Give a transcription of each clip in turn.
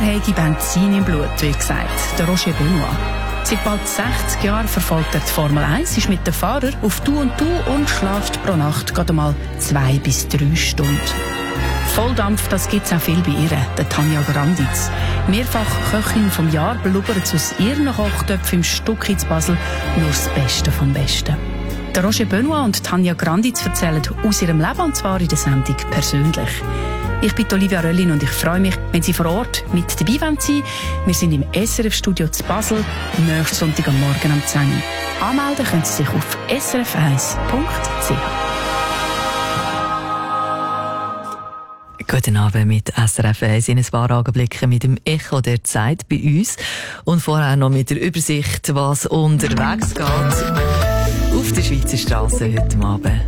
habe Benzin im Blut, wie gesagt, der Roger Benoit. Seit bald 60 Jahren verfolgt er die Formel 1, ist mit den Fahrern auf Du und schläft pro Nacht gerade mal 2 bis 3 Stunden. Volldampf, das gibt's auch viel bei ihr, der Tanja Granditz. Mehrfach Köchin vom Jahr blubbert aus ihren Kochtöpfen im Stucki zu Basel nur das Beste vom Besten. Der Roger Benoit und Tanja Granditz erzählen aus ihrem Leben, und zwar in der Sendung persönlich. Ich bin Olivia Röllin und ich freue mich, wenn Sie vor Ort mit dabei sein wollen. Wir sind im SRF-Studio zu Basel, nächsten Sonntag am Morgen um 10 Uhr. Anmelden können Sie sich auf srf1.ch. Guten Abend mit SRF 1 in ein paar Augenblicken mit dem Echo der Zeit bei uns und vorher noch mit der Übersicht, was unterwegs geht auf der Schweizer Straße heute Abend.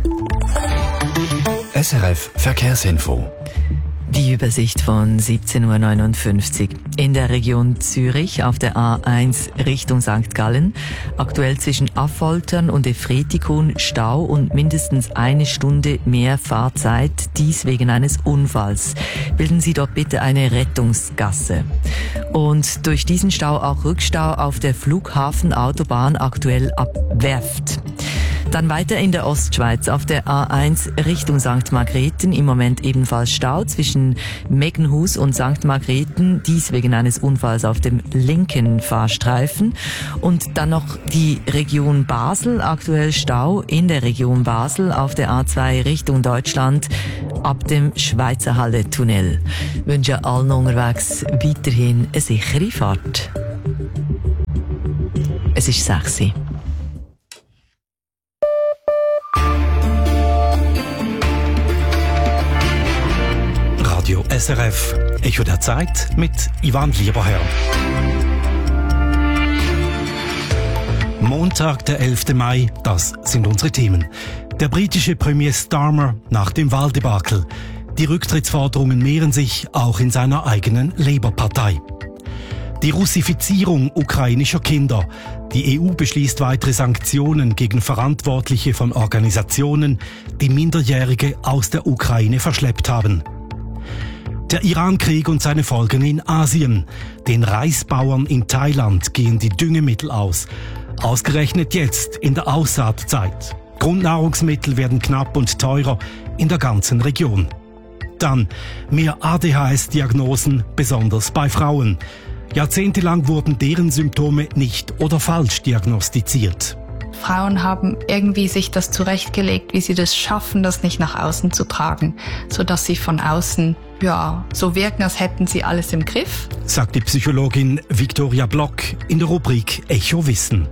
SRF Verkehrsinfo. Die Übersicht von 17.59 Uhr. In der Region Zürich auf der A1 Richtung St. Gallen. Aktuell zwischen Affoltern und Efretikon Stau und mindestens 1 Stunde mehr Fahrzeit. Dies wegen eines Unfalls. Bilden Sie dort bitte eine Rettungsgasse. Und durch diesen Stau auch Rückstau auf der Flughafenautobahn aktuell ab Werft. Dann weiter in der Ostschweiz auf der A1 Richtung St. Margrethen. Im Moment ebenfalls Stau zwischen Meckenhus und St. Margrethen. Dies wegen eines Unfalls auf dem linken Fahrstreifen. Und dann noch die Region Basel. Aktuell Stau in der Region Basel auf der A2 Richtung Deutschland ab dem Schweizerhalle-Tunnel. Ich wünsche allen unterwegs weiterhin eine sichere Fahrt. Es ist 6 Uhr. Radio SRF, Echo der Zeit mit Ivan Lieberherr. Montag, der 11. Mai, das sind unsere Themen. Der britische Premier Starmer nach dem Wahldebakel. Die Rücktrittsforderungen mehren sich auch in seiner eigenen Labour-Partei. Die Russifizierung ukrainischer Kinder. Die EU beschließt weitere Sanktionen gegen Verantwortliche von Organisationen, die Minderjährige aus der Ukraine verschleppt haben. Der Iran-Krieg und seine Folgen in Asien. Den Reisbauern in Thailand gehen die Düngemittel aus. Ausgerechnet jetzt in der Aussaatzeit. Grundnahrungsmittel werden knapp und teurer in der ganzen Region. Dann mehr ADHS-Diagnosen, besonders bei Frauen. Jahrzehntelang wurden deren Symptome nicht oder falsch diagnostiziert. Frauen haben irgendwie sich das zurechtgelegt, wie sie das schaffen, das nicht nach außen zu tragen, sodass sie von außen so wirken, als hätten sie alles im Griff. Sagt die Psychologin Victoria Block in der Rubrik Echo Wissen.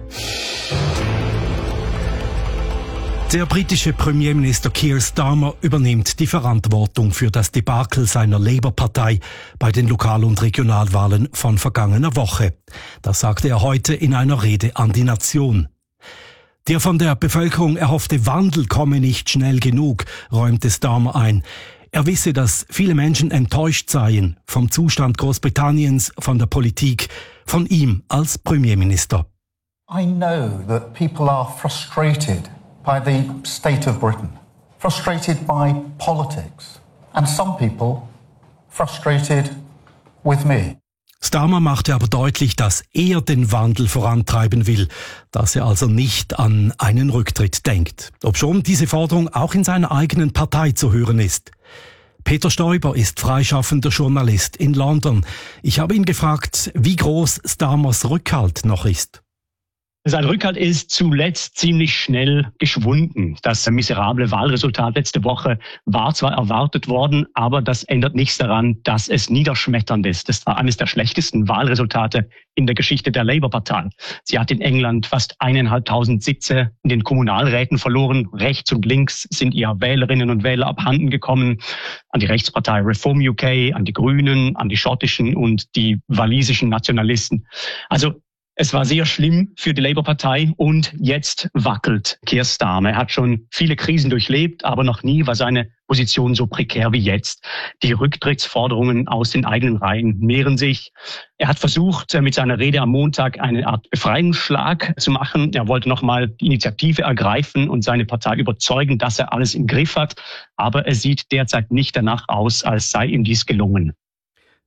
Der britische Premierminister Keir Starmer übernimmt die Verantwortung für das Debakel seiner Labour-Partei bei den Lokal- und Regionalwahlen von vergangener Woche. Das sagte er heute in einer Rede an die Nation. Der von der Bevölkerung erhoffte Wandel komme nicht schnell genug, räumte Starmer ein. Er wisse, dass viele Menschen enttäuscht seien vom Zustand Großbritanniens, von der Politik, von ihm als Premierminister. I know that people are frustrated by the state of Britain, frustrated by politics, and some people frustrated with me. Starmer machte aber deutlich, dass er den Wandel vorantreiben will, dass er also nicht an einen Rücktritt denkt. Obschon diese Forderung auch in seiner eigenen Partei zu hören ist. Peter Stoiber ist freischaffender Journalist in London. Ich habe ihn gefragt, wie groß Starmers Rückhalt noch ist. Sein Rückhalt ist zuletzt ziemlich schnell geschwunden. Das miserable Wahlresultat letzte Woche war zwar erwartet worden, aber das ändert nichts daran, dass es niederschmetternd ist. Das war eines der schlechtesten Wahlresultate in der Geschichte der Labour-Partei. Sie hat in England fast 1.500 Sitze in den Kommunalräten verloren. Rechts und links sind ihr Wählerinnen und Wähler abhanden gekommen. An die Rechtspartei Reform UK, an die Grünen, an die schottischen und die walisischen Nationalisten. Also es war sehr schlimm für die Labour-Partei und jetzt wackelt Keir Starmer. Er hat schon viele Krisen durchlebt, aber noch nie war seine Position so prekär wie jetzt. Die Rücktrittsforderungen aus den eigenen Reihen mehren sich. Er hat versucht, mit seiner Rede am Montag eine Art Befreiungsschlag zu machen. Er wollte nochmal die Initiative ergreifen und seine Partei überzeugen, dass er alles im Griff hat. Aber es sieht derzeit nicht danach aus, als sei ihm dies gelungen.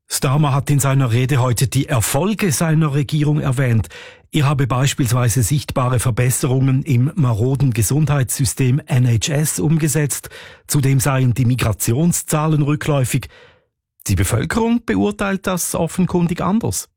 Starmer hat in seiner Rede heute die Erfolge seiner Regierung erwähnt. Er habe beispielsweise sichtbare Verbesserungen im maroden Gesundheitssystem NHS umgesetzt. Zudem seien die Migrationszahlen rückläufig. Die Bevölkerung beurteilt das offenkundig anders.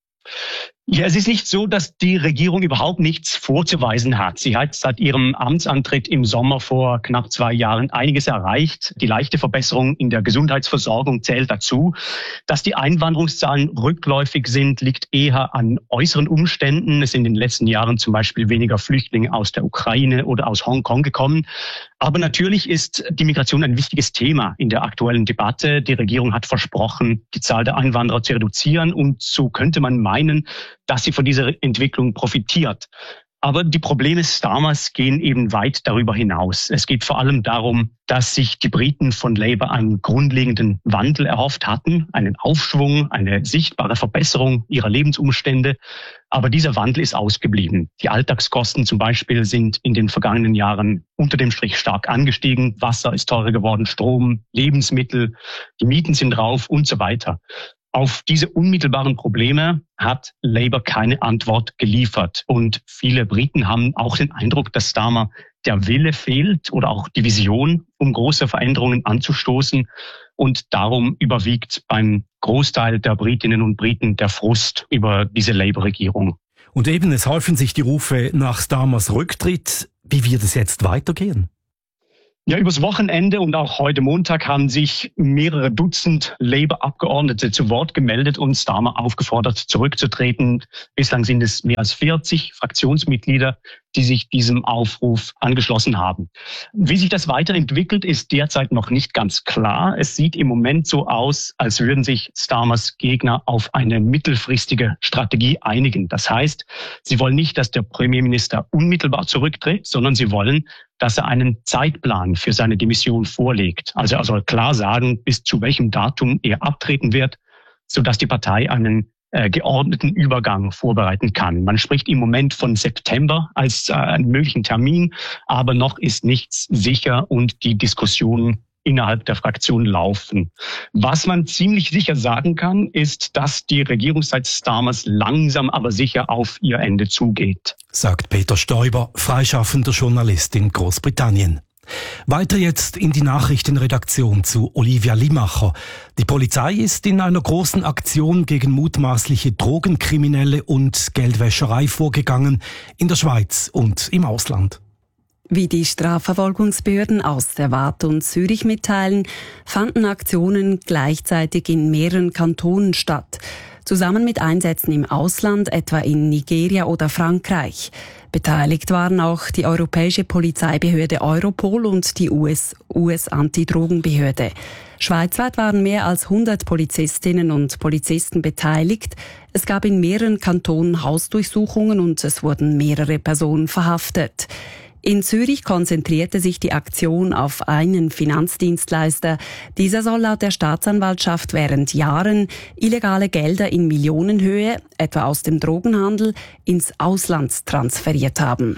Ja, es ist nicht so, dass die Regierung überhaupt nichts vorzuweisen hat. Sie hat seit ihrem Amtsantritt im Sommer vor knapp 2 Jahren einiges erreicht. Die leichte Verbesserung in der Gesundheitsversorgung zählt dazu. Dass die Einwanderungszahlen rückläufig sind, liegt eher an äußeren Umständen. Es sind in den letzten Jahren zum Beispiel weniger Flüchtlinge aus der Ukraine oder aus Hongkong gekommen. Aber natürlich ist die Migration ein wichtiges Thema in der aktuellen Debatte. Die Regierung hat versprochen, die Zahl der Einwanderer zu reduzieren. Und so könnte man meinen, dass sie von dieser Entwicklung profitiert. Aber die Probleme Starmers gehen eben weit darüber hinaus. Es geht vor allem darum, dass sich die Briten von Labour einen grundlegenden Wandel erhofft hatten, einen Aufschwung, eine sichtbare Verbesserung ihrer Lebensumstände. Aber dieser Wandel ist ausgeblieben. Die Alltagskosten zum Beispiel sind in den vergangenen Jahren unter dem Strich stark angestiegen. Wasser ist teurer geworden, Strom, Lebensmittel, die Mieten sind rauf und so weiter. Auf diese unmittelbaren Probleme hat Labour keine Antwort geliefert. Und viele Briten haben auch den Eindruck, dass Starmer der Wille fehlt oder auch die Vision, um große Veränderungen anzustoßen. Und darum überwiegt beim Großteil der Britinnen und Briten der Frust über diese Labour-Regierung. Und eben, es häufen sich die Rufe nach Starmers Rücktritt. Wie wird es jetzt weitergehen? Ja, übers Wochenende und auch heute Montag haben sich mehrere Dutzend Labour-Abgeordnete zu Wort gemeldet und Starmer aufgefordert, zurückzutreten. Bislang sind es mehr als 40 Fraktionsmitglieder, die sich diesem Aufruf angeschlossen haben. Wie sich das weiterentwickelt, ist derzeit noch nicht ganz klar. Es sieht im Moment so aus, als würden sich Starmers Gegner auf eine mittelfristige Strategie einigen. Das heißt, sie wollen nicht, dass der Premierminister unmittelbar zurücktritt, sondern sie wollen, dass er einen Zeitplan für seine Demission vorlegt. Also er soll klar sagen, bis zu welchem Datum er abtreten wird, sodass die Partei einen geordneten Übergang vorbereiten kann. Man spricht im Moment von September als einen möglichen Termin, aber noch ist nichts sicher und die Diskussionen innerhalb der Fraktion laufen. Was man ziemlich sicher sagen kann, ist, dass die Regierungszeit Starmers langsam aber sicher auf ihr Ende zugeht. Sagt Peter Stoiber, freischaffender Journalist in Großbritannien. Weiter jetzt in die Nachrichtenredaktion zu Olivia Limacher. Die Polizei ist in einer großen Aktion gegen mutmaßliche Drogenkriminelle und Geldwäscherei vorgegangen, in der Schweiz und im Ausland. Wie die Strafverfolgungsbehörden aus der Waadt und Zürich mitteilen, fanden Aktionen gleichzeitig in mehreren Kantonen statt, zusammen mit Einsätzen im Ausland, etwa in Nigeria oder Frankreich. Beteiligt waren auch die Europäische Polizeibehörde Europol und die US-Antidrogenbehörde. Schweizweit waren mehr als 100 Polizistinnen und Polizisten beteiligt. Es gab in mehreren Kantonen Hausdurchsuchungen und es wurden mehrere Personen verhaftet. In Zürich konzentrierte sich die Aktion auf einen Finanzdienstleister. Dieser soll laut der Staatsanwaltschaft während Jahren illegale Gelder in Millionenhöhe, etwa aus dem Drogenhandel, ins Ausland transferiert haben.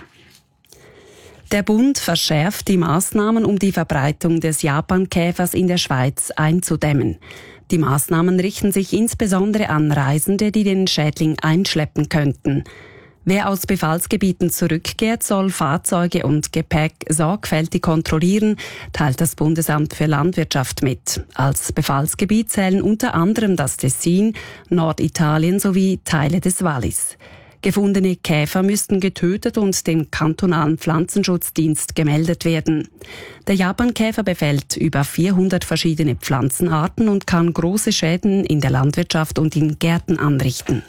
Der Bund verschärft die Maßnahmen, um die Verbreitung des Japankäfers in der Schweiz einzudämmen. Die Maßnahmen richten sich insbesondere an Reisende, die den Schädling einschleppen könnten. Wer aus Befallsgebieten zurückkehrt, soll Fahrzeuge und Gepäck sorgfältig kontrollieren, teilt das Bundesamt für Landwirtschaft mit. Als Befallsgebiet zählen unter anderem das Tessin, Norditalien sowie Teile des Wallis. Gefundene Käfer müssten getötet und dem kantonalen Pflanzenschutzdienst gemeldet werden. Der Japankäfer befällt über 400 verschiedene Pflanzenarten und kann große Schäden in der Landwirtschaft und in Gärten anrichten.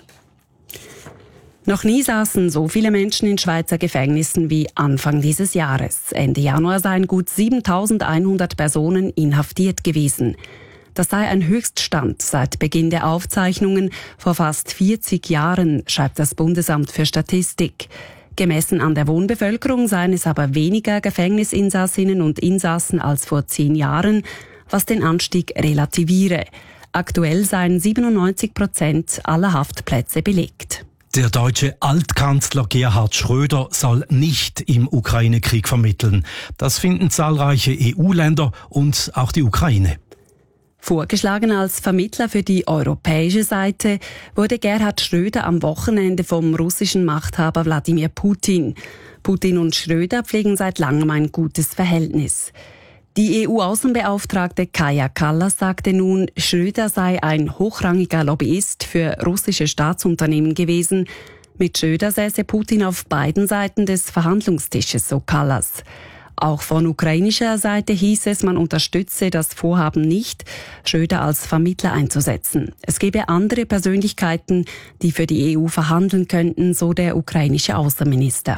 Noch nie saßen so viele Menschen in Schweizer Gefängnissen wie Anfang dieses Jahres. Ende Januar seien gut 7.100 Personen inhaftiert gewesen. Das sei ein Höchststand seit Beginn der Aufzeichnungen vor fast 40 Jahren, schreibt das Bundesamt für Statistik. Gemessen an der Wohnbevölkerung seien es aber weniger Gefängnisinsassinnen und Insassen als vor 10 Jahren, was den Anstieg relativiere. Aktuell seien 97% aller Haftplätze belegt. Der deutsche Altkanzler Gerhard Schröder soll nicht im Ukraine-Krieg vermitteln. Das finden zahlreiche EU-Länder und auch die Ukraine. Vorgeschlagen als Vermittler für die europäische Seite wurde Gerhard Schröder am Wochenende vom russischen Machthaber Wladimir Putin. Putin und Schröder pflegen seit langem ein gutes Verhältnis. Die EU-Außenbeauftragte Kaja Kallas sagte nun, Schröder sei ein hochrangiger Lobbyist für russische Staatsunternehmen gewesen. Mit Schröder säße Putin auf beiden Seiten des Verhandlungstisches, so Kallas. Auch von ukrainischer Seite hieß es, man unterstütze das Vorhaben nicht, Schröder als Vermittler einzusetzen. Es gebe andere Persönlichkeiten, die für die EU verhandeln könnten, so der ukrainische Außenminister.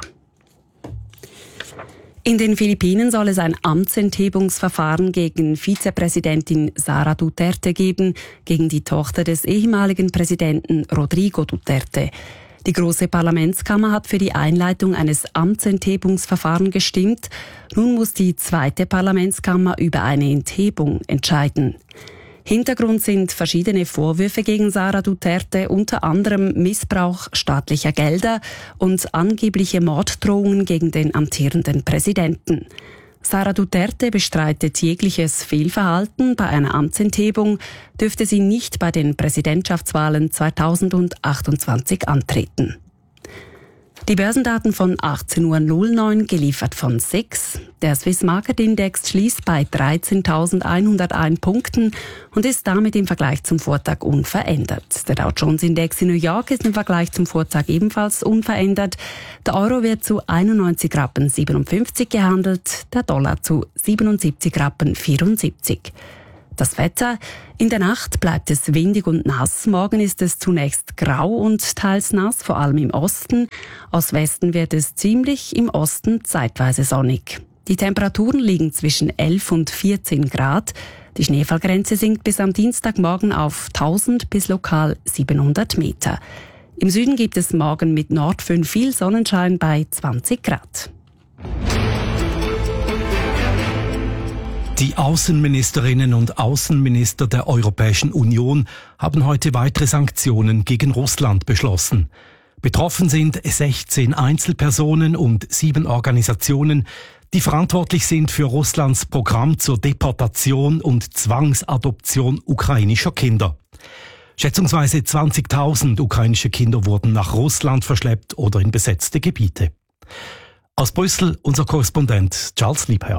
In den Philippinen soll es ein Amtsenthebungsverfahren gegen Vizepräsidentin Sara Duterte geben, gegen die Tochter des ehemaligen Präsidenten Rodrigo Duterte. Die Große Parlamentskammer hat für die Einleitung eines Amtsenthebungsverfahrens gestimmt. Nun muss die zweite Parlamentskammer über eine Enthebung entscheiden. Hintergrund sind verschiedene Vorwürfe gegen Sara Duterte, unter anderem Missbrauch staatlicher Gelder und angebliche Morddrohungen gegen den amtierenden Präsidenten. Sara Duterte bestreitet jegliches Fehlverhalten. Bei einer Amtsenthebung dürfte sie nicht bei den Präsidentschaftswahlen 2028 antreten. Die Börsendaten von 18.09 Uhr, geliefert von SIX. Der Swiss Market Index schließt bei 13.101 Punkten und ist damit im Vergleich zum Vortag unverändert. Der Dow Jones Index in New York ist im Vergleich zum Vortag ebenfalls unverändert. Der Euro wird zu 91,57 Rappen gehandelt, der Dollar zu 77,74 Rappen. Das Wetter: In der Nacht bleibt es windig und nass. Morgen ist es zunächst grau und teils nass, vor allem im Osten. Aus Westen wird es ziemlich, im Osten zeitweise sonnig. Die Temperaturen liegen zwischen 11 und 14 Grad. Die Schneefallgrenze sinkt bis am Dienstagmorgen auf 1000 bis lokal 700 Meter. Im Süden gibt es morgen mit Nordföhn viel Sonnenschein bei 20 Grad. Die Außenministerinnen und Außenminister der Europäischen Union haben heute weitere Sanktionen gegen Russland beschlossen. Betroffen sind 16 Einzelpersonen und 7 Organisationen, die verantwortlich sind für Russlands Programm zur Deportation und Zwangsadoption ukrainischer Kinder. Schätzungsweise 20.000 ukrainische Kinder wurden nach Russland verschleppt oder in besetzte Gebiete. Aus Brüssel unser Korrespondent Charles Liebherr.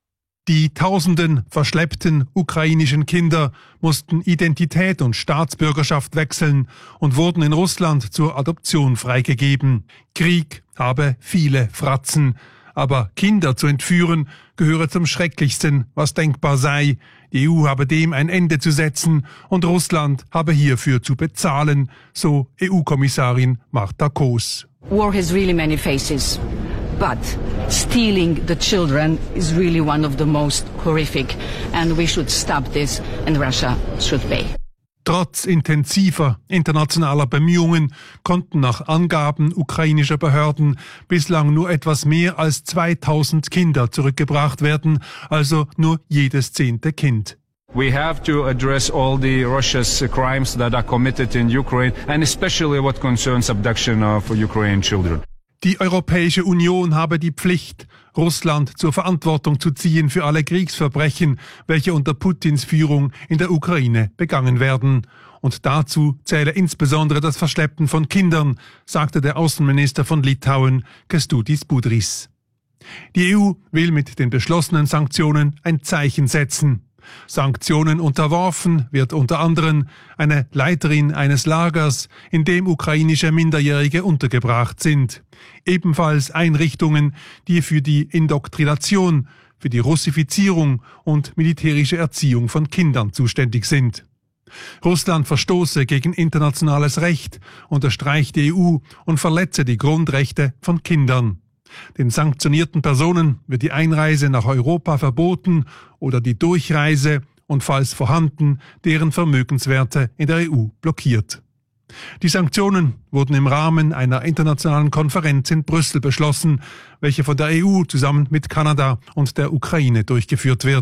Die tausenden verschleppten ukrainischen Kinder mussten Identität und Staatsbürgerschaft wechseln und wurden in Russland zur Adoption freigegeben. Krieg habe viele Fratzen, aber Kinder zu entführen gehöre zum Schrecklichsten, was denkbar sei. Die EU habe dem ein Ende zu setzen und Russland habe hierfür zu bezahlen, so EU-Kommissarin Marta Koos. War has really many faces. But stealing the children is really one of the most horrific, and we should stop this, and Russia should pay. Trotz intensiver internationaler Bemühungen konnten nach Angaben ukrainischer Behörden bislang nur etwas mehr als 2000 Kinder zurückgebracht werden, also nur jedes 10. Kind. We have to address all the Russia's crimes that are committed in Ukraine, and especially what concerns abduction of Ukrainian children. Die Europäische Union habe die Pflicht, Russland zur Verantwortung zu ziehen für alle Kriegsverbrechen, welche unter Putins Führung in der Ukraine begangen werden. Und dazu zähle insbesondere das Verschleppen von Kindern, sagte der Außenminister von Litauen, Kęstutis Budrys. Die EU will mit den beschlossenen Sanktionen ein Zeichen setzen. Sanktionen unterworfen wird unter anderem eine Leiterin eines Lagers, in dem ukrainische Minderjährige untergebracht sind. Ebenfalls Einrichtungen, die für die Indoktrination, für die Russifizierung und militärische Erziehung von Kindern zuständig sind. Russland verstoße gegen internationales Recht, unterstreicht die EU und verletze die Grundrechte von Kindern. Den sanktionierten Personen wird die Einreise nach Europa verboten oder die Durchreise und falls vorhanden, deren Vermögenswerte in der EU blockiert. Die Sanktionen wurden im Rahmen einer internationalen Konferenz in Brüssel beschlossen, welche von der EU zusammen mit Kanada und der Ukraine durchgeführt wird.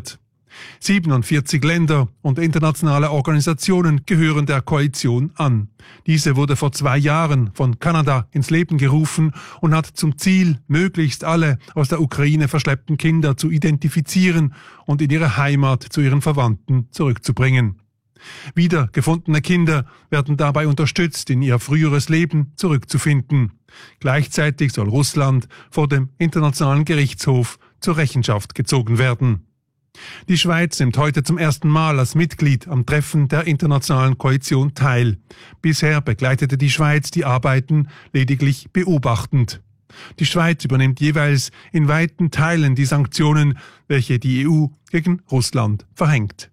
47 Länder und internationale Organisationen gehören der Koalition an. Diese wurde vor 2 Jahren von Kanada ins Leben gerufen und hat zum Ziel, möglichst alle aus der Ukraine verschleppten Kinder zu identifizieren und in ihre Heimat zu ihren Verwandten zurückzubringen. Wiedergefundene Kinder werden dabei unterstützt, in ihr früheres Leben zurückzufinden. Gleichzeitig soll Russland vor dem Internationalen Gerichtshof zur Rechenschaft gezogen werden. Die Schweiz nimmt heute zum ersten Mal als Mitglied am Treffen der internationalen Koalition teil. Bisher begleitete die Schweiz die Arbeiten lediglich beobachtend. Die Schweiz übernimmt jeweils in weiten Teilen die Sanktionen, welche die EU gegen Russland verhängt.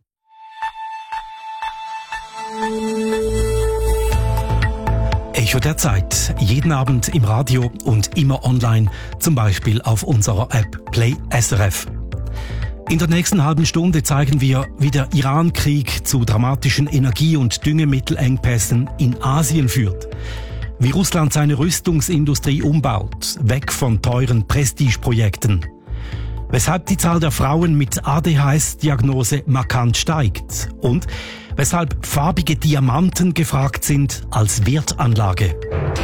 Echo der Zeit. Jeden Abend im Radio und immer online, zum Beispiel auf unserer App Play SRF. In der nächsten halben Stunde zeigen wir, wie der Iran-Krieg zu dramatischen Energie- und Düngemittelengpässen in Asien führt. Wie Russland seine Rüstungsindustrie umbaut, weg von teuren Prestigeprojekten. Weshalb die Zahl der Frauen mit ADHS-Diagnose markant steigt. Und weshalb farbige Diamanten gefragt sind als Wertanlage.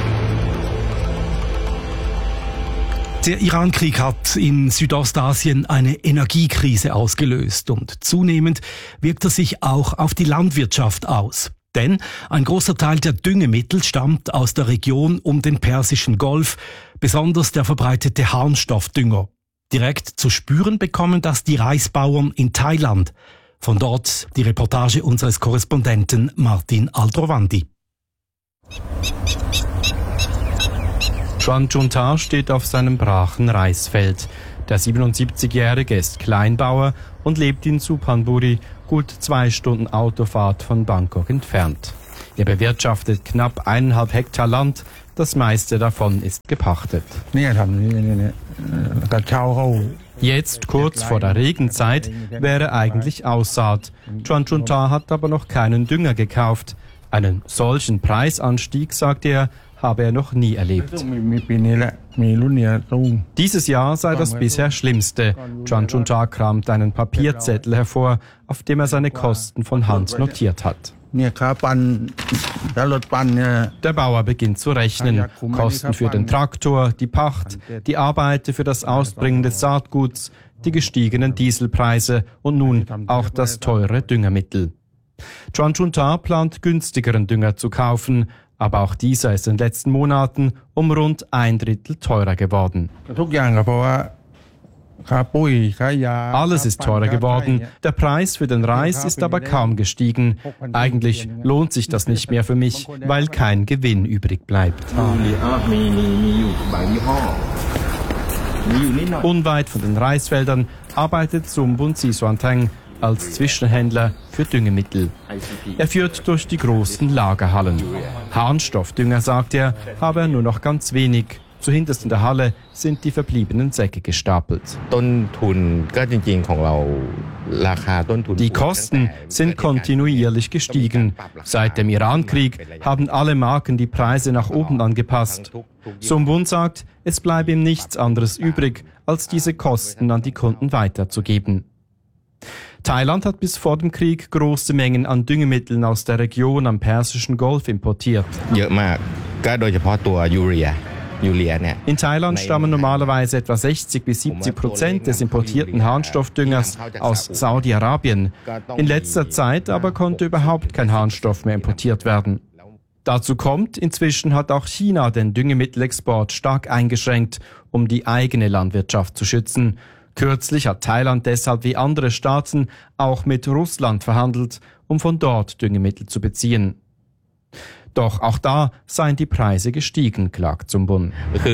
Der Iran-Krieg hat in Südostasien eine Energiekrise ausgelöst und zunehmend wirkt er sich auch auf die Landwirtschaft aus. Denn ein großer Teil der Düngemittel stammt aus der Region um den Persischen Golf, besonders der verbreitete Harnstoffdünger. Direkt zu spüren bekommen das die Reisbauern in Thailand. Von dort die Reportage unseres Korrespondenten Martin Aldrovandi. Chuan Chun-ta steht auf seinem brachen Reisfeld. Der 77-Jährige ist Kleinbauer und lebt in Suphanburi, gut 2 Stunden Autofahrt von Bangkok entfernt. Er bewirtschaftet knapp 1,5 Hektar Land, das meiste davon ist gepachtet. Jetzt, kurz vor der Regenzeit, wäre eigentlich Aussaat. Chuan Chun-ta hat aber noch keinen Dünger gekauft. Einen solchen Preisanstieg, sagt er, habe er noch nie erlebt. Dieses Jahr sei das bisher schlimmste. Chuan Chun-ta kramt einen Papierzettel hervor, auf dem er seine Kosten von Hand notiert hat. Der Bauer beginnt zu rechnen. Kosten für den Traktor, die Pacht, die Arbeiter für das Ausbringen des Saatguts, die gestiegenen Dieselpreise und nun auch das teure Düngemittel. Chuan Chun-ta plant günstigeren Dünger zu kaufen, aber auch dieser ist in den letzten Monaten um rund 1/3 teurer geworden. Alles ist teurer geworden, der Preis für den Reis ist aber kaum gestiegen. Eigentlich lohnt sich das nicht mehr für mich, weil kein Gewinn übrig bleibt. Unweit von den Reisfeldern arbeitet Sumbun Sisuanteng als Zwischenhändler für Düngemittel. Er führt durch die großen Lagerhallen. Harnstoffdünger, sagt er, habe er nur noch ganz wenig. Zuhinterst in der Halle sind die verbliebenen Säcke gestapelt. Die Kosten sind kontinuierlich gestiegen. Seit dem Iran-Krieg haben alle Marken die Preise nach oben angepasst. Sumbun sagt, es bleibe ihm nichts anderes übrig, als diese Kosten an die Kunden weiterzugeben. Thailand hat bis vor dem Krieg große Mengen an Düngemitteln aus der Region am Persischen Golf importiert. In Thailand stammen normalerweise etwa 60-70% des importierten Harnstoffdüngers aus Saudi-Arabien. In letzter Zeit aber konnte überhaupt kein Harnstoff mehr importiert werden. Dazu kommt, inzwischen hat auch China den Düngemittelexport stark eingeschränkt, um die eigene Landwirtschaft zu schützen. Kürzlich hat Thailand deshalb wie andere Staaten auch mit Russland verhandelt, um von dort Düngemittel zu beziehen. Doch auch da seien die Preise gestiegen, klagt Sumbun.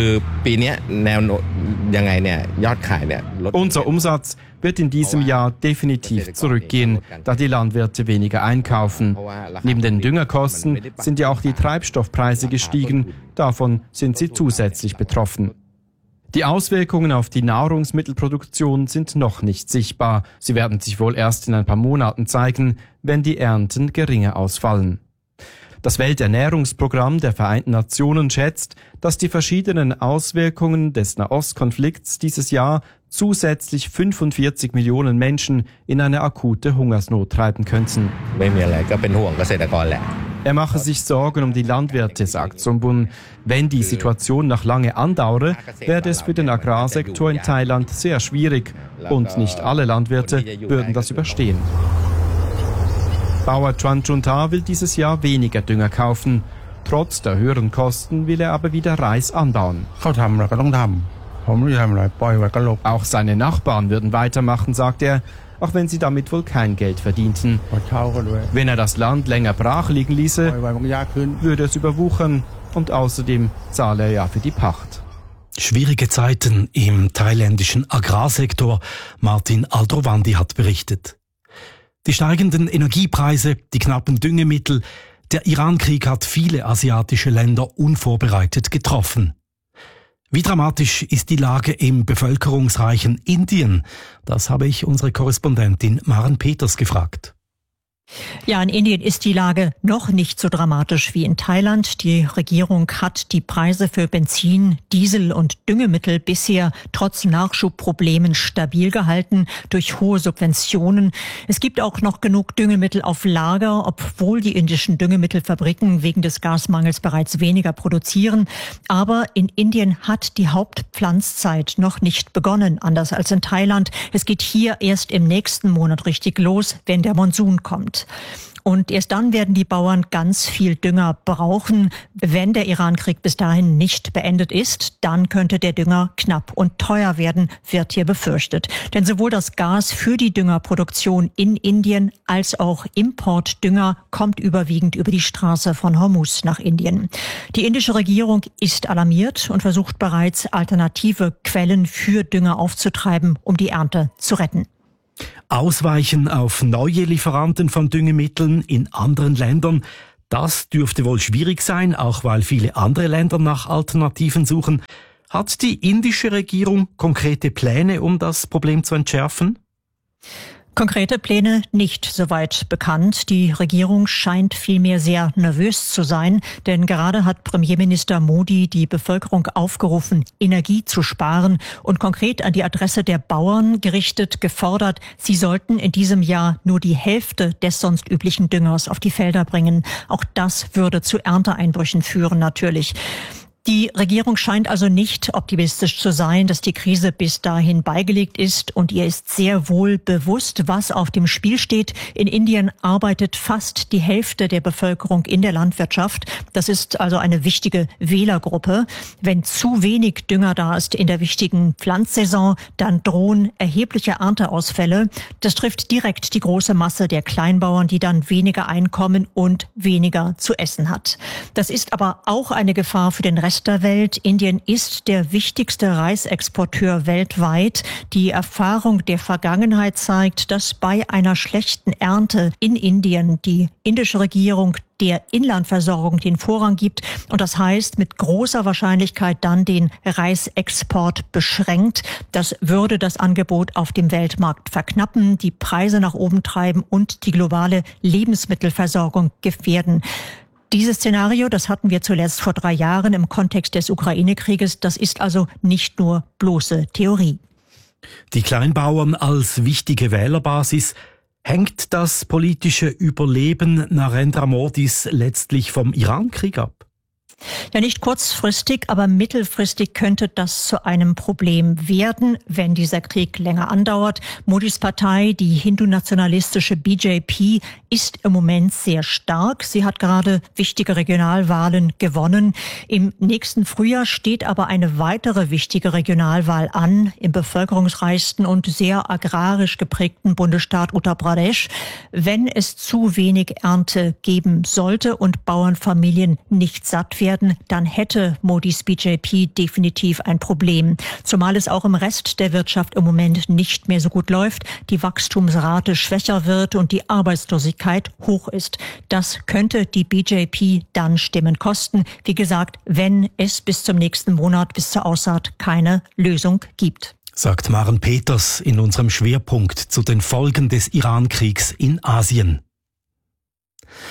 Unser Umsatz wird in diesem Jahr definitiv zurückgehen, da die Landwirte weniger einkaufen. Neben den Düngerkosten sind ja auch die Treibstoffpreise gestiegen, davon sind sie zusätzlich betroffen. Die Auswirkungen auf die Nahrungsmittelproduktion sind noch nicht sichtbar. Sie werden sich wohl erst in ein paar Monaten zeigen, wenn die Ernten geringer ausfallen. Das Welternährungsprogramm der Vereinten Nationen schätzt, dass die verschiedenen Auswirkungen des Nahostkonflikts dieses Jahr zusätzlich 45 Millionen Menschen in eine akute Hungersnot treiben könnten. Er mache sich Sorgen um die Landwirte, sagt Sombun. Wenn die Situation noch lange andauere, werde es für den Agrarsektor in Thailand sehr schwierig und nicht alle Landwirte würden das überstehen. Bauer Chuan Chunta will dieses Jahr weniger Dünger kaufen. Trotz der höheren Kosten will er aber wieder Reis anbauen. Auch seine Nachbarn würden weitermachen, sagt er, auch wenn sie damit wohl kein Geld verdienten. Wenn er das Land länger brach liegen ließe, würde es überwuchern und außerdem zahle er ja für die Pacht. Schwierige Zeiten im thailändischen Agrarsektor, Martin Aldrovandi hat berichtet. Die steigenden Energiepreise, die knappen Düngemittel, der Iran-Krieg hat viele asiatische Länder unvorbereitet getroffen. Wie dramatisch ist die Lage im bevölkerungsreichen Indien? Das habe ich unsere Korrespondentin Maren Peters gefragt. Ja, in Indien ist die Lage noch nicht so dramatisch wie in Thailand. Die Regierung hat die Preise für Benzin, Diesel und Düngemittel bisher trotz Nachschubproblemen stabil gehalten durch hohe Subventionen. Es gibt auch noch genug Düngemittel auf Lager, obwohl die indischen Düngemittelfabriken wegen des Gasmangels bereits weniger produzieren. Aber in Indien hat die Hauptpflanzzeit noch nicht begonnen, anders als in Thailand. Es geht hier erst im nächsten Monat richtig los, wenn der Monsun kommt. Und erst dann werden die Bauern ganz viel Dünger brauchen. Wenn der Iran-Krieg bis dahin nicht beendet ist, dann könnte der Dünger knapp und teuer werden, wird hier befürchtet. Denn sowohl das Gas für die Düngerproduktion in Indien als auch Importdünger kommt überwiegend über die Straße von Hormuz nach Indien. Die indische Regierung ist alarmiert und versucht bereits, alternative Quellen für Dünger aufzutreiben, um die Ernte zu retten. Ausweichen auf neue Lieferanten von Düngemitteln in anderen Ländern, das dürfte wohl schwierig sein, auch weil viele andere Länder nach Alternativen suchen. Hat die indische Regierung konkrete Pläne, um das Problem zu entschärfen? Konkrete Pläne nicht soweit bekannt. Die Regierung scheint vielmehr sehr nervös zu sein, denn gerade hat Premierminister Modi die Bevölkerung aufgerufen, Energie zu sparen und konkret an die Adresse der Bauern gerichtet gefordert, sie sollten in diesem Jahr nur die Hälfte des sonst üblichen Düngers auf die Felder bringen. Auch das würde zu Ernteeinbrüchen führen natürlich. Die Regierung scheint also nicht optimistisch zu sein, dass die Krise bis dahin beigelegt ist und ihr ist sehr wohl bewusst, was auf dem Spiel steht. In Indien arbeitet fast die Hälfte der Bevölkerung in der Landwirtschaft. Das ist also eine wichtige Wählergruppe. Wenn zu wenig Dünger da ist in der wichtigen Pflanzsaison, dann drohen erhebliche Ernteausfälle. Das trifft direkt die große Masse der Kleinbauern, die dann weniger Einkommen und weniger zu essen hat. Das ist aber auch eine Gefahr für den Rest der Welt. Indien ist der wichtigste Reisexporteur weltweit. Die Erfahrung der Vergangenheit zeigt, dass bei einer schlechten Ernte in Indien die indische Regierung der Inlandversorgung den Vorrang gibt und das heißt mit großer Wahrscheinlichkeit dann den Reisexport beschränkt. Das würde das Angebot auf dem Weltmarkt verknappen, die Preise nach oben treiben und die globale Lebensmittelversorgung gefährden. Dieses Szenario, das hatten wir zuletzt vor 3 Jahren im Kontext des Ukraine-Krieges, das ist also nicht nur bloße Theorie. Die Kleinbauern als wichtige Wählerbasis. Hängt das politische Überleben Narendra Modis letztlich vom Iran-Krieg ab? Ja, nicht kurzfristig, aber mittelfristig könnte das zu einem Problem werden, wenn dieser Krieg länger andauert. Modis Partei, die hindu-nationalistische BJP, ist im Moment sehr stark. Sie hat gerade wichtige Regionalwahlen gewonnen. Im nächsten Frühjahr steht aber eine weitere wichtige Regionalwahl an, im bevölkerungsreichsten und sehr agrarisch geprägten Bundesstaat Uttar Pradesh. Wenn es zu wenig Ernte geben sollte und Bauernfamilien nicht satt werden, dann hätte Modis BJP definitiv ein Problem. Zumal es auch im Rest der Wirtschaft im Moment nicht mehr so gut läuft, die Wachstumsrate schwächer wird und die Arbeitslosigkeit hoch ist. Das könnte die BJP dann Stimmen kosten. Wie gesagt, wenn es bis zum nächsten Monat, bis zur Aussaat, keine Lösung gibt. Sagt Maren Peters in unserem Schwerpunkt zu den Folgen des Iran-Kriegs in Asien.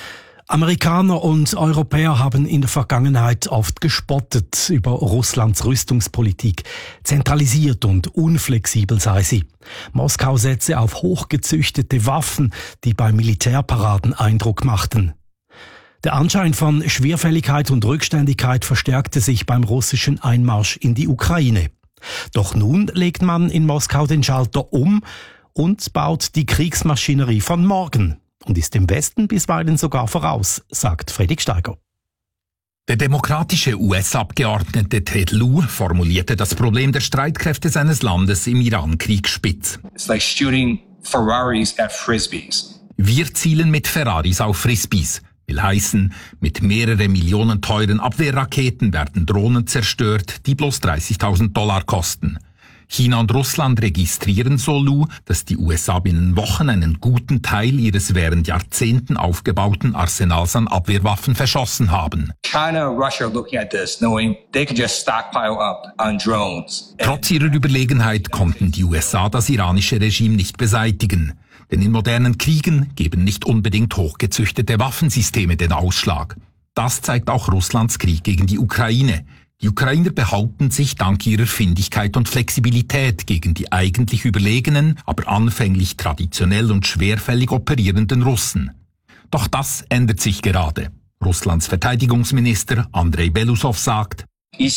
Amerikaner und Europäer haben in der Vergangenheit oft gespottet über Russlands Rüstungspolitik. Zentralisiert und unflexibel sei sie. Moskau setze auf hochgezüchtete Waffen, die bei Militärparaden Eindruck machten. Der Anschein von Schwerfälligkeit und Rückständigkeit verstärkte sich beim russischen Einmarsch in die Ukraine. Doch nun legt man in Moskau den Schalter um und baut die Kriegsmaschinerie von morgen und ist dem Westen bisweilen sogar voraus, sagt Fredrik Steiger. Der demokratische US-Abgeordnete Ted Lieu formulierte das Problem der Streitkräfte seines Landes im Iran-Krieg spitz. It's like shooting Ferraris at Frisbees. Wir zielen mit Ferraris auf Frisbees. Will heißen, mit mehrere Millionen teuren Abwehrraketen werden Drohnen zerstört, die bloß $30.000 kosten. China und Russland registrieren, so Lieu, dass die USA binnen Wochen einen guten Teil ihres während Jahrzehnten aufgebauten Arsenals an Abwehrwaffen verschossen haben. China and Russia are looking at this, knowing they can just stockpile up on drones. Trotz ihrer Überlegenheit konnten die USA das iranische Regime nicht beseitigen. Denn in modernen Kriegen geben nicht unbedingt hochgezüchtete Waffensysteme den Ausschlag. Das zeigt auch Russlands Krieg gegen die Ukraine. Die Ukrainer behaupten sich dank ihrer Findigkeit und Flexibilität gegen die eigentlich überlegenen, aber anfänglich traditionell und schwerfällig operierenden Russen. Doch das ändert sich gerade. Russlands Verteidigungsminister Andrei Belousov sagt: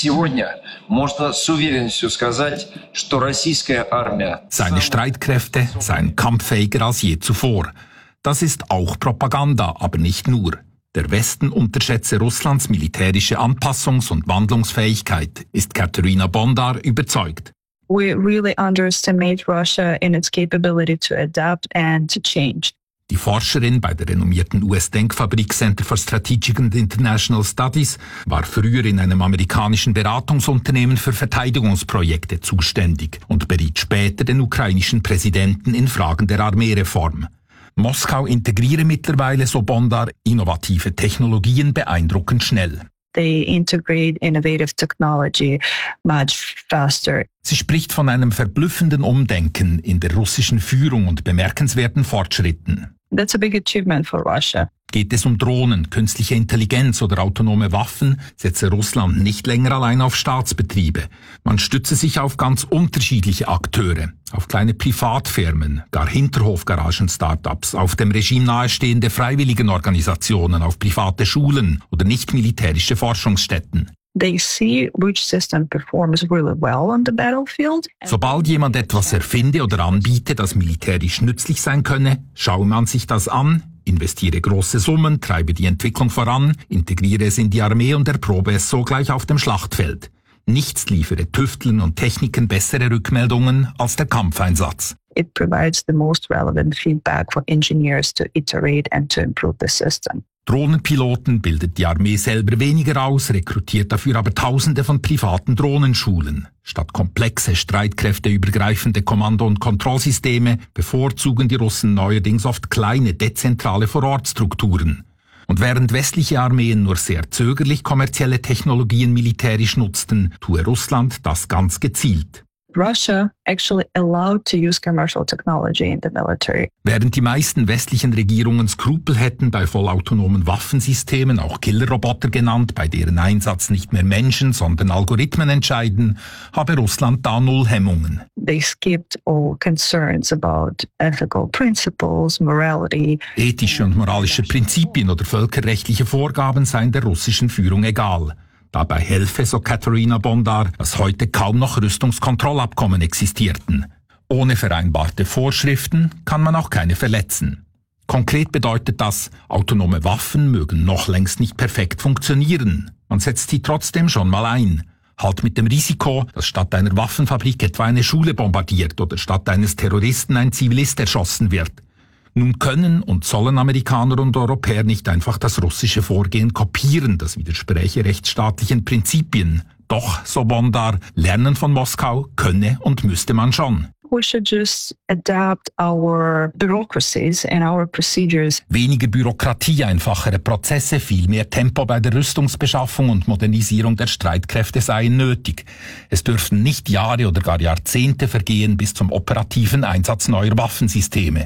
Seine Streitkräfte seien kampffähiger als je zuvor. Das ist auch Propaganda, aber nicht nur. Der Westen unterschätze Russlands militärische Anpassungs- und Wandlungsfähigkeit, ist Katerina Bondar überzeugt. We really underestimate Russia in its capability to adapt and to change. Die Forscherin bei der renommierten US-Denkfabrik Center for Strategic and International Studies war früher in einem amerikanischen Beratungsunternehmen für Verteidigungsprojekte zuständig und beriet später den ukrainischen Präsidenten in Fragen der Armeereform. Moskau integriere mittlerweile, so Bondar, innovative Technologien beeindruckend schnell. They integrate innovative technology much faster. Sie spricht von einem verblüffenden Umdenken in der russischen Führung und bemerkenswerten Fortschritten. That's a big achievement for Russia. Geht es um Drohnen, künstliche Intelligenz oder autonome Waffen, setze Russland nicht länger allein auf Staatsbetriebe. Man stütze sich auf ganz unterschiedliche Akteure, auf kleine Privatfirmen, gar Hinterhofgaragen-Startups, auf dem Regime nahestehende Freiwilligenorganisationen, auf private Schulen oder nicht-militärische Forschungsstätten. They see which system performs really well on the battlefield. Sobald jemand etwas erfinde oder anbiete, das militärisch nützlich sein könne, schaue man sich das an, investiere große Summen, treibe die Entwicklung voran, integriere es in die Armee und erprobe es sogleich auf dem Schlachtfeld. Nichts liefere Tüfteln und Techniken bessere Rückmeldungen als der Kampfeinsatz. It provides the most relevant feedback for engineers to iterate and to improve the system. Drohnenpiloten bildet die Armee selber weniger aus, rekrutiert dafür aber Tausende von privaten Drohnenschulen. Statt komplexe, streitkräfteübergreifende Kommando- und Kontrollsysteme bevorzugen die Russen neuerdings oft kleine, dezentrale Vorortstrukturen. Und während westliche Armeen nur sehr zögerlich kommerzielle Technologien militärisch nutzten, tue Russland das ganz gezielt. Russia actually allowed to use commercial technology in the military. Während die meisten westlichen Regierungen Skrupel hätten bei vollautonomen Waffensystemen, auch Killerroboter genannt, bei deren Einsatz nicht mehr Menschen, sondern Algorithmen entscheiden, habe Russland da null Hemmungen. They skipped all concerns about ethical principles, morality. Ethische und moralische Prinzipien oder völkerrechtliche Vorgaben seien der russischen Führung egal. Dabei helfe, so Katerina Bondar, dass heute kaum noch Rüstungskontrollabkommen existierten. Ohne vereinbarte Vorschriften kann man auch keine verletzen. Konkret bedeutet das, autonome Waffen mögen noch längst nicht perfekt funktionieren. Man setzt sie trotzdem schon mal ein. Halt mit dem Risiko, dass statt einer Waffenfabrik etwa eine Schule bombardiert oder statt eines Terroristen ein Zivilist erschossen wird. Nun können und sollen Amerikaner und Europäer nicht einfach das russische Vorgehen kopieren, das widerspräche rechtsstaatlichen Prinzipien. Doch, so Bondar, lernen von Moskau könne und müsste man schon. We should just adapt our bureaucracies and our procedures. Weniger Bürokratie, einfachere Prozesse, viel mehr Tempo bei der Rüstungsbeschaffung und Modernisierung der Streitkräfte seien nötig. Es dürften nicht Jahre oder gar Jahrzehnte vergehen bis zum operativen Einsatz neuer Waffensysteme.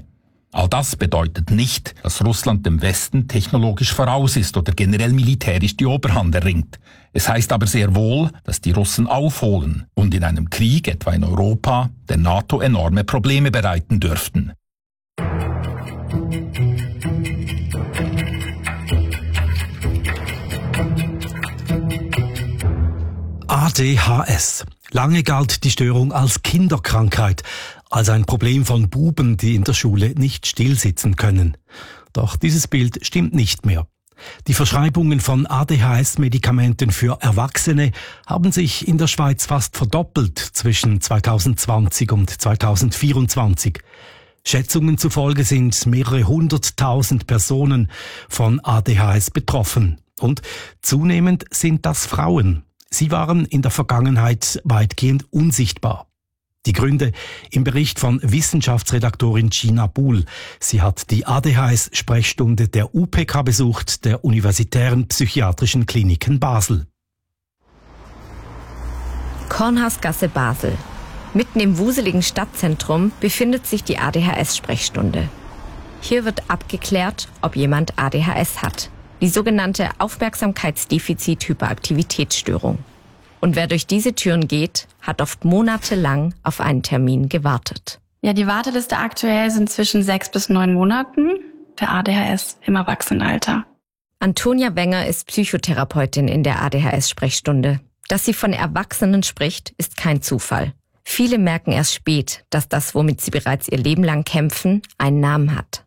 All das bedeutet nicht, dass Russland dem Westen technologisch voraus ist oder generell militärisch die Oberhand erringt. Es heißt aber sehr wohl, dass die Russen aufholen und in einem Krieg, etwa in Europa, der NATO enorme Probleme bereiten dürften. ADHS. Lange galt die Störung als Kinderkrankheit, als ein Problem von Buben, die in der Schule nicht stillsitzen können. Doch dieses Bild stimmt nicht mehr. Die Verschreibungen von ADHS-Medikamenten für Erwachsene haben sich in der Schweiz fast verdoppelt zwischen 2020 und 2024. Schätzungen zufolge sind mehrere 100.000 Personen von ADHS betroffen. Und zunehmend sind das Frauen. Sie waren in der Vergangenheit weitgehend unsichtbar. Die Gründe im Bericht von Wissenschaftsredaktorin Gina Buhl. Sie hat die ADHS-Sprechstunde der UPK besucht, der Universitären Psychiatrischen Kliniken Basel. Kornhausgasse Basel. Mitten im wuseligen Stadtzentrum befindet sich die ADHS-Sprechstunde. Hier wird abgeklärt, ob jemand ADHS hat. Die sogenannte Aufmerksamkeitsdefizit-Hyperaktivitätsstörung. Und wer durch diese Türen geht, hat oft monatelang auf einen Termin gewartet. Ja, die Warteliste aktuell sind zwischen 6 bis 9 Monaten. Der ADHS im Erwachsenenalter. Antonia Wenger ist Psychotherapeutin in der ADHS-Sprechstunde. Dass sie von Erwachsenen spricht, ist kein Zufall. Viele merken erst spät, dass das, womit sie bereits ihr Leben lang kämpfen, einen Namen hat.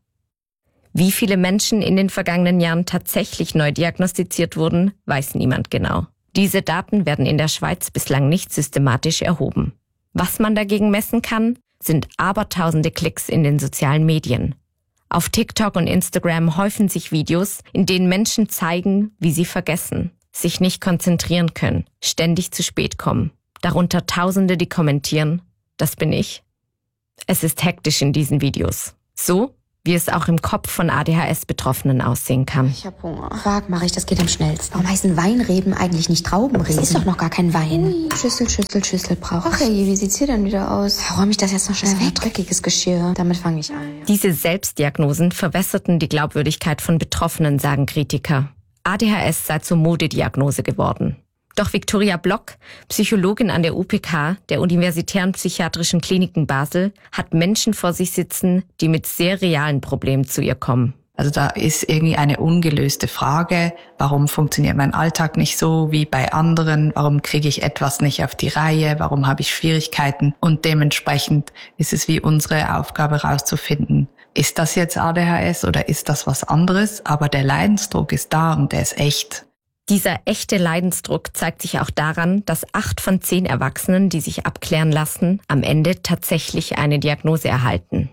Wie viele Menschen in den vergangenen Jahren tatsächlich neu diagnostiziert wurden, weiß niemand genau. Diese Daten werden in der Schweiz bislang nicht systematisch erhoben. Was man dagegen messen kann, sind abertausende Klicks in den sozialen Medien. Auf TikTok und Instagram häufen sich Videos, in denen Menschen zeigen, wie sie vergessen, sich nicht konzentrieren können, ständig zu spät kommen. Darunter Tausende, die kommentieren, das bin ich. Es ist hektisch in diesen Videos. So, wie es auch im Kopf von ADHS-Betroffenen aussehen kann. Ich hab Hunger. Quark mache ich, das geht am schnellsten. Warum heißen Weinreben eigentlich nicht Traubenreben? Das ist doch noch gar kein Wein. Schüssel brauche ich. Ach hey, wie sieht's hier denn wieder aus? Räume ich das jetzt noch schnell weg? Dreckiges Geschirr. Damit fange ich an. Ja. Diese Selbstdiagnosen verwässerten die Glaubwürdigkeit von Betroffenen, sagen Kritiker. ADHS sei zur Modediagnose geworden. Doch Viktoria Block, Psychologin an der UPK, der Universitären Psychiatrischen Kliniken Basel, hat Menschen vor sich sitzen, die mit sehr realen Problemen zu ihr kommen. Also da ist irgendwie eine ungelöste Frage, warum funktioniert mein Alltag nicht so wie bei anderen, warum kriege ich etwas nicht auf die Reihe, warum habe ich Schwierigkeiten, und dementsprechend ist es wie unsere Aufgabe herauszufinden, ist das jetzt ADHS oder ist das was anderes, aber der Leidensdruck ist da und der ist echt. Dieser echte Leidensdruck zeigt sich auch daran, dass 8 von 10 Erwachsenen, die sich abklären lassen, am Ende tatsächlich eine Diagnose erhalten.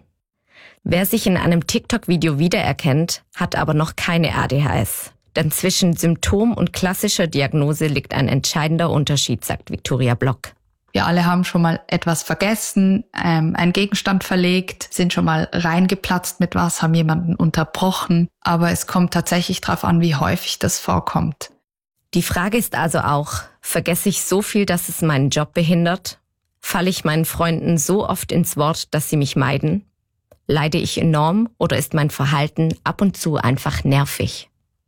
Wer sich in einem TikTok-Video wiedererkennt, hat aber noch keine ADHS. Denn zwischen Symptom und klassischer Diagnose liegt ein entscheidender Unterschied, sagt Viktoria Block. Wir alle haben schon mal etwas vergessen, einen Gegenstand verlegt, sind schon mal reingeplatzt mit was, haben jemanden unterbrochen. Aber es kommt tatsächlich darauf an, wie häufig das vorkommt. Die Frage ist also auch, vergesse ich so viel, dass es meinen Job behindert? Falle ich meinen Freunden so oft ins Wort, dass sie mich meiden? Leide ich enorm oder ist mein Verhalten ab und zu einfach nervig?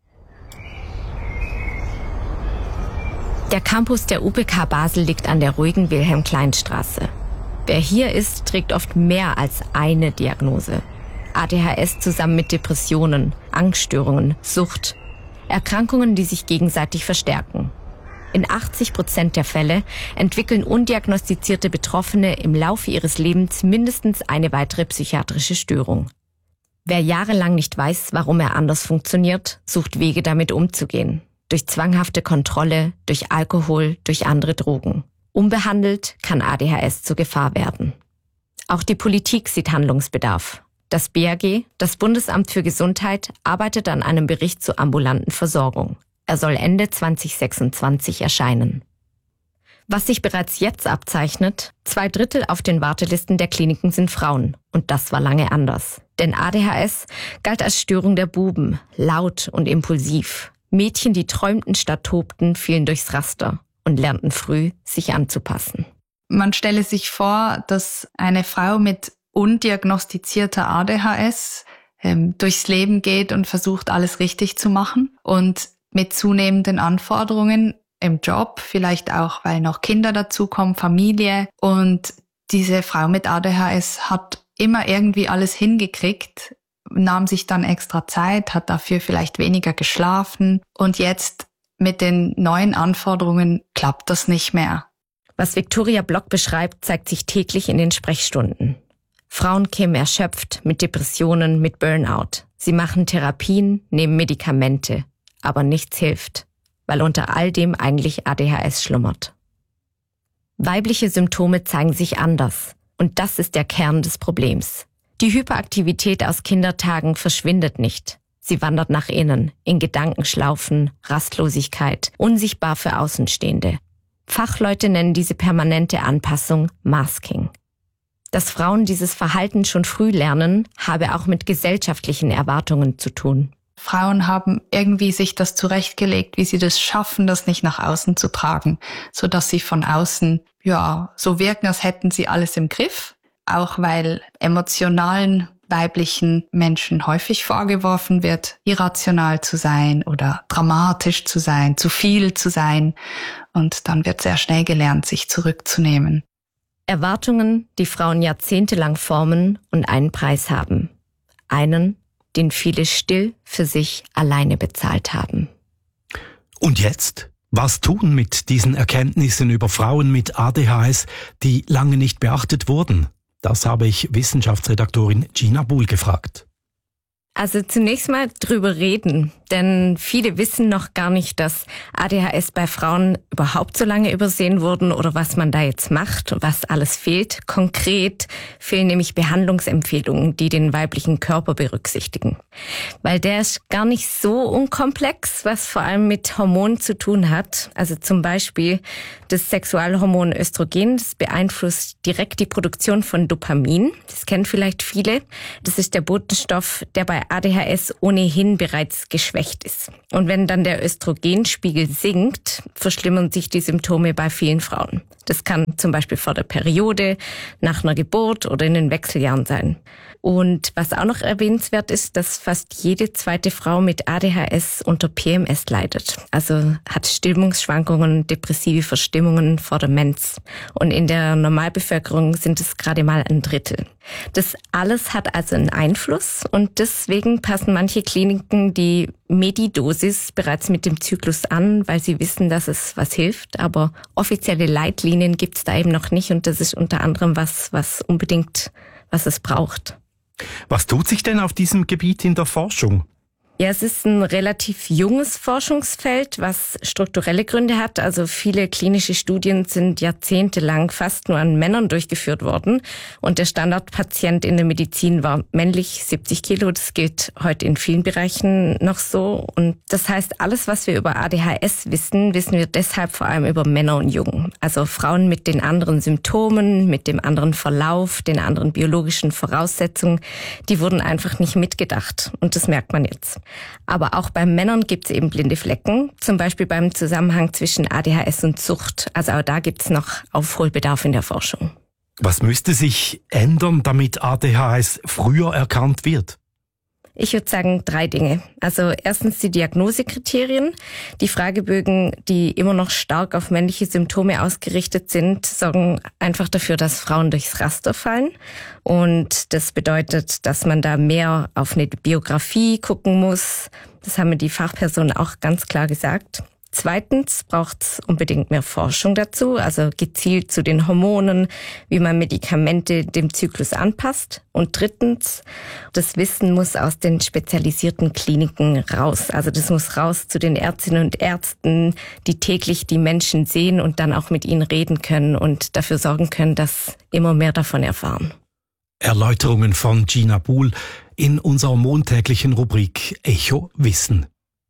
Der Campus der UPK Basel liegt an der ruhigen Wilhelm-Klein-Straße. Wer hier ist, trägt oft mehr als eine Diagnose. ADHS zusammen mit Depressionen, Angststörungen, Sucht. Erkrankungen, die sich gegenseitig verstärken. In 80% der Fälle entwickeln undiagnostizierte Betroffene im Laufe ihres Lebens mindestens eine weitere psychiatrische Störung. Wer jahrelang nicht weiß, warum er anders funktioniert, sucht Wege, damit umzugehen. Durch zwanghafte Kontrolle, durch Alkohol, durch andere Drogen. Unbehandelt kann ADHS zur Gefahr werden. Auch die Politik sieht Handlungsbedarf. Das BAG, das Bundesamt für Gesundheit, arbeitet an einem Bericht zur ambulanten Versorgung. Er soll Ende 2026 erscheinen. Was sich bereits jetzt abzeichnet, 2/3 auf den Wartelisten der Kliniken sind Frauen. Und das war lange anders. Denn ADHS galt als Störung der Buben, laut und impulsiv. Mädchen, die träumten statt tobten, fielen durchs Raster und lernten früh, sich anzupassen. Man stelle sich vor, dass eine Frau mit undiagnostizierter ADHS durchs Leben geht und versucht, alles richtig zu machen. Und mit zunehmenden Anforderungen im Job, vielleicht auch, weil noch Kinder dazukommen, Familie. Und diese Frau mit ADHS hat immer irgendwie alles hingekriegt, nahm sich dann extra Zeit, hat dafür vielleicht weniger geschlafen. Und jetzt mit den neuen Anforderungen klappt das nicht mehr. Was Viktoria Block beschreibt, zeigt sich täglich in den Sprechstunden. Frauen kämen erschöpft, mit Depressionen, mit Burnout. Sie machen Therapien, nehmen Medikamente, aber nichts hilft, weil unter all dem eigentlich ADHS schlummert. Weibliche Symptome zeigen sich anders und das ist der Kern des Problems. Die Hyperaktivität aus Kindertagen verschwindet nicht. Sie wandert nach innen, in Gedankenschlaufen, Rastlosigkeit, unsichtbar für Außenstehende. Fachleute nennen diese permanente Anpassung Masking. Dass Frauen dieses Verhalten schon früh lernen, habe auch mit gesellschaftlichen Erwartungen zu tun. Frauen haben irgendwie sich das zurechtgelegt, wie sie das schaffen, das nicht nach außen zu tragen, sodass sie von außen so wirken, als hätten sie alles im Griff. Auch weil emotionalen weiblichen Menschen häufig vorgeworfen wird, irrational zu sein oder dramatisch zu sein, zu viel zu sein. Und dann wird sehr schnell gelernt, sich zurückzunehmen. Erwartungen, die Frauen jahrzehntelang formen und einen Preis haben. Einen, den viele still für sich alleine bezahlt haben. Und jetzt? Was tun mit diesen Erkenntnissen über Frauen mit ADHS, die lange nicht beachtet wurden? Das habe ich Wissenschaftsredaktorin Gina Buhl gefragt. Also zunächst mal drüber reden, denn viele wissen noch gar nicht, dass ADHS bei Frauen überhaupt so lange übersehen wurden oder was man da jetzt macht und was alles fehlt. Konkret fehlen nämlich Behandlungsempfehlungen, die den weiblichen Körper berücksichtigen. Weil der ist gar nicht so unkomplex, was vor allem mit Hormonen zu tun hat. Also zum Beispiel das Sexualhormon Östrogen, das beeinflusst direkt die Produktion von Dopamin. Das kennen vielleicht viele. Das ist der Botenstoff, der bei ADHS ohnehin bereits geschwächt ist. Und wenn dann der Östrogenspiegel sinkt, verschlimmern sich die Symptome bei vielen Frauen. Das kann zum Beispiel vor der Periode, nach einer Geburt oder in den Wechseljahren sein. Und was auch noch erwähnenswert ist, dass fast jede zweite Frau mit ADHS unter PMS leidet. Also hat Stimmungsschwankungen, depressive Verstimmungen vor der Mens. Und in der Normalbevölkerung sind es gerade mal ein Drittel. Das alles hat also einen Einfluss und deswegen passen manche Kliniken die Medidosis bereits mit dem Zyklus an, weil sie wissen, dass es was hilft. Aber offizielle Leitlinien gibt es da eben noch nicht und das ist unter anderem was es braucht. Was tut sich denn auf diesem Gebiet in der Forschung? Ja, es ist ein relativ junges Forschungsfeld, was strukturelle Gründe hat. Also viele klinische Studien sind jahrzehntelang fast nur an Männern durchgeführt worden. Und der Standardpatient in der Medizin war männlich, 70 Kilo. Das gilt heute in vielen Bereichen noch so. Und das heißt, alles, was wir über ADHS wissen, wissen wir deshalb vor allem über Männer und Jungen. Also Frauen mit den anderen Symptomen, mit dem anderen Verlauf, den anderen biologischen Voraussetzungen, die wurden einfach nicht mitgedacht. Und das merkt man jetzt. Aber auch bei Männern gibt es eben blinde Flecken, zum Beispiel beim Zusammenhang zwischen ADHS und Sucht. Also auch da gibt es noch Aufholbedarf in der Forschung. Was müsste sich ändern, damit ADHS früher erkannt wird? Ich würde sagen 3 Dinge. Also erstens die Diagnosekriterien. Die Fragebögen, die immer noch stark auf männliche Symptome ausgerichtet sind, sorgen einfach dafür, dass Frauen durchs Raster fallen. Und das bedeutet, dass man da mehr auf eine Biografie gucken muss. Das haben mir die Fachpersonen auch ganz klar gesagt. Zweitens braucht es unbedingt mehr Forschung dazu, also gezielt zu den Hormonen, wie man Medikamente dem Zyklus anpasst. Und drittens, das Wissen muss aus den spezialisierten Kliniken raus. Also das muss raus zu den Ärztinnen und Ärzten, die täglich die Menschen sehen und dann auch mit ihnen reden können und dafür sorgen können, dass immer mehr davon erfahren. Erläuterungen von Gina Buhl in unserer montäglichen Rubrik Echo Wissen.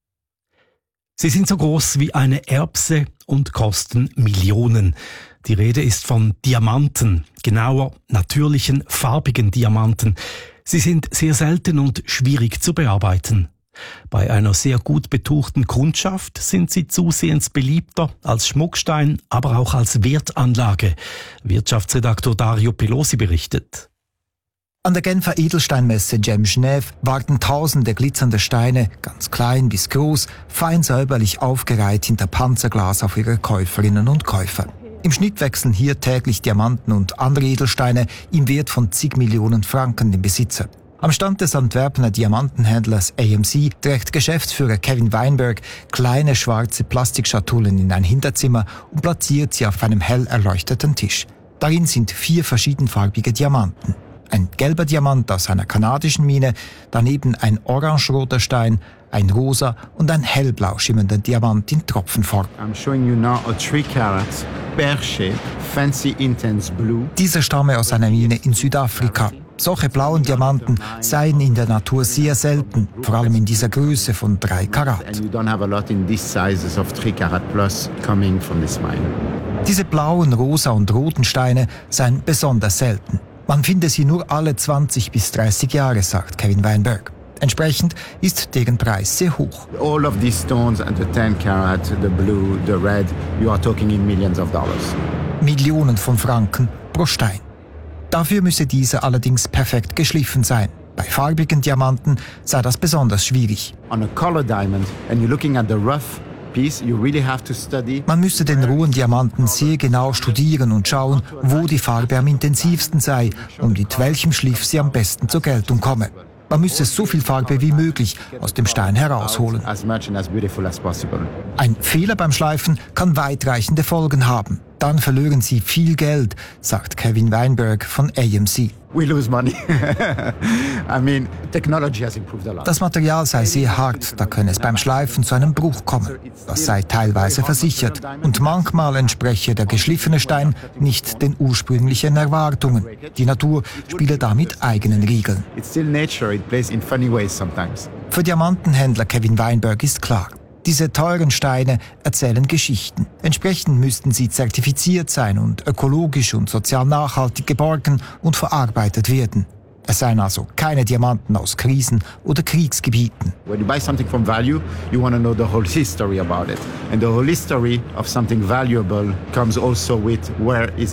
Sie sind so groß wie eine Erbse und kosten Millionen. Die Rede ist von Diamanten, genauer natürlichen, farbigen Diamanten. Sie sind sehr selten und schwierig zu bearbeiten. Bei einer sehr gut betuchten Kundschaft sind sie zusehends beliebter als Schmuckstein, aber auch als Wertanlage. Wirtschaftsredaktor Dario Pelosi berichtet. An der Genfer Edelsteinmesse Gem Genève warten tausende glitzernde Steine, ganz klein bis groß, fein säuberlich aufgereiht hinter Panzerglas auf ihre Käuferinnen und Käufer. Im Schnitt wechseln hier täglich Diamanten und andere Edelsteine im Wert von zig Millionen Franken den Besitzer. Am Stand des Antwerpener Diamantenhändlers AMC trägt Geschäftsführer Kevin Weinberg kleine schwarze Plastikschatullen in ein Hinterzimmer und platziert sie auf einem hell erleuchteten Tisch. Darin sind 4 verschiedenfarbige Diamanten. Ein gelber Diamant aus einer kanadischen Mine, daneben ein orangeroter Stein, ein rosa und ein hellblau schimmernder Diamant in Tropfenform. I'm showing you now a 3-carat pear-shaped fancy intense blue. Dieser stamme aus einer Mine in Südafrika. Solche blauen Diamanten seien in der Natur sehr selten, vor allem in dieser Größe von 3 Karat. And you don't have a lot in these sizes of 3 carat plus coming from this mine. Diese blauen, rosa und roten Steine seien besonders selten. Man finde sie nur alle 20 bis 30 Jahre, sagt Kevin Weinberg. Entsprechend ist deren Preis sehr hoch. All of these stones and the 10 carat, the blue, the red, you are talking in millions of dollars. Millionen von Franken pro Stein. Dafür müsse dieser allerdings perfekt geschliffen sein. Bei farbigen Diamanten sei das besonders schwierig. On a color diamond and you're looking at the rough piece, you really have to study. Man müsste den rohen Diamanten sehr genau studieren und schauen, wo die Farbe am intensivsten sei und mit welchem Schliff sie am besten zur Geltung komme. Man müsse so viel Farbe wie möglich aus dem Stein herausholen. Ein Fehler beim Schleifen kann weitreichende Folgen haben. Dann verlieren sie viel Geld, sagt Kevin Weinberg von AMC. We lose money. I mean, technology has improved a lot. Das Material sei sehr hart, da könne es beim Schleifen zu einem Bruch kommen. Das sei teilweise versichert und manchmal entspreche der geschliffene Stein nicht den ursprünglichen Erwartungen. Die Natur spiele da mit eigenen Regeln. It's still nature, it plays in funny ways sometimes. Für Diamantenhändler Kevin Weinberg ist klar: Diese teuren Steine erzählen Geschichten. Entsprechend müssten sie zertifiziert sein und ökologisch und sozial nachhaltig geborgen und verarbeitet werden. Es seien also keine Diamanten aus Krisen- oder Kriegsgebieten. When you buy something from value, you want to know the whole history about it. And the whole history of something valuable comes also with where is